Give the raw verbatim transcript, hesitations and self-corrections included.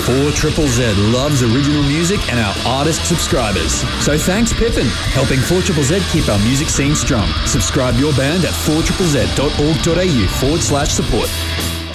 four Triple Z loves original music and our artist subscribers. So thanks Pippin, helping four Triple Z keep our music scene strong. Subscribe your band at four triple z dot org dot a u forward slash support.